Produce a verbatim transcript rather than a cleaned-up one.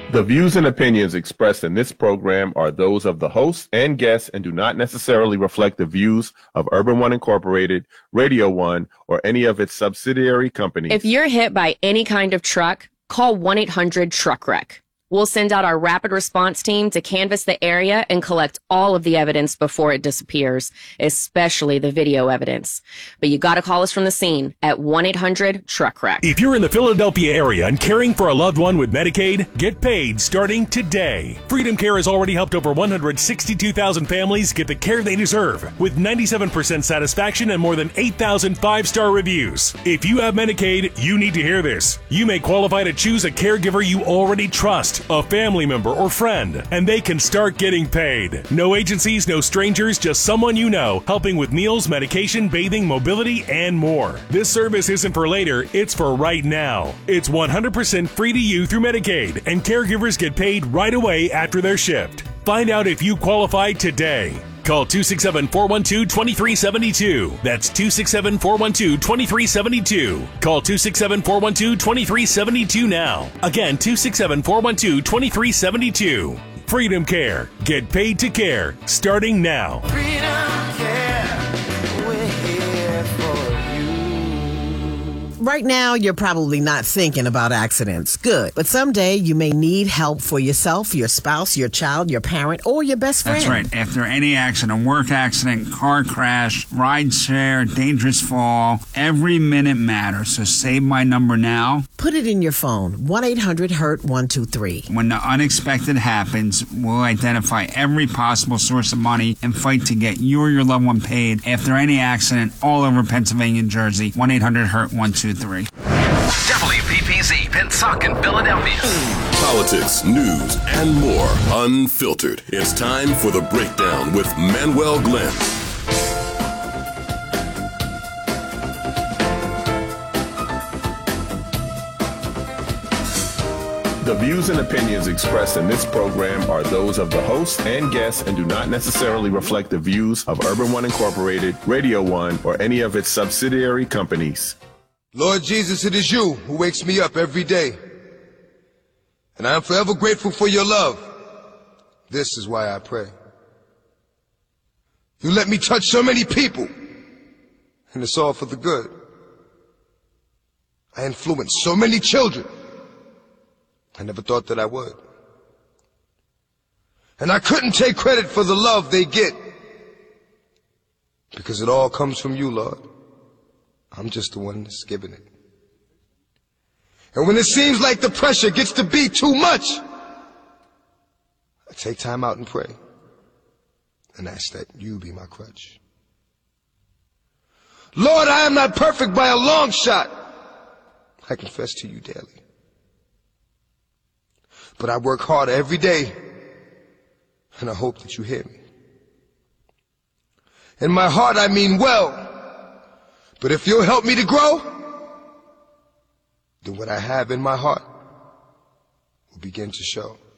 The views and opinions expressed in this program are those of the hosts and guests and do not necessarily reflect the views of Urban One Incorporated, Radio One, or any of its subsidiary companies. If you're hit by any kind of truck, call one eight hundred truck wreck. We'll send out our rapid response team to canvass the area and collect all of the evidence before it disappears, especially the video evidence. But you gotta call us from the scene at one eight hundred truck wreck. If you're in the Philadelphia area and caring for a loved one with Medicaid, get paid starting today. Freedom Care has already helped over one hundred sixty-two thousand families get the care they deserve, with ninety-seven percent satisfaction and more than eight thousand five-star reviews. If you have Medicaid, you need to hear this. You may qualify to choose a caregiver you already trust, a family member or friend, and they can start getting paid. No agencies, no strangers, just someone you know, helping with meals, medication, bathing, mobility, and more. This service isn't for later, it's for right now. It's one hundred percent free to you through Medicaid, and caregivers get paid right away after their shift. Find out if you qualify today. Call two six seven, four one two, two three seven two. That's two six seven, four one two, two three seven two. Call two six seven, four one two, two three seven two now. Again, two six seven, four one two, two three seven two. Freedom Care. Get paid to care. Starting now. Freedom Care. We're here for you. Right now, you're probably not thinking about accidents. Good. But someday you may need help for yourself, your spouse, your child, your parent, or your best friend. That's right. After any accident, work accident, car crash, ride share, dangerous fall, every minute matters. So save my number now. Put it in your phone. one eight hundred hurt one two three. When the unexpected happens, we'll identify every possible source of money and fight to get you or your loved one paid after any accident all over Pennsylvania and Jersey. one eight hundred hurt one two three. W P P Z, Pensacola, Philadelphia. Politics, news, and more unfiltered. It's time for The Breakdown with Manuel Glenn. The views and opinions expressed in this program are those of the hosts and guests and do not necessarily reflect the views of Urban One Incorporated, Radio One, or any of its subsidiary companies. Lord Jesus, it is you who wakes me up every day, and I am forever grateful for your love. This is why I pray. You let me touch so many people, and it's all for the good. I influenced so many children. I never thought that I would. And I couldn't take credit for the love they get, because it all comes from you, Lord. I'm just the one that's giving it. And when it seems like the pressure gets to be too much, I take time out and pray and ask that you be my crutch. Lord, I am not perfect by a long shot. I confess to you daily. But I work hard every day, and I hope that you hear me. In my heart, I mean well. But if you'll help me to grow, then what I have in my heart will begin to show.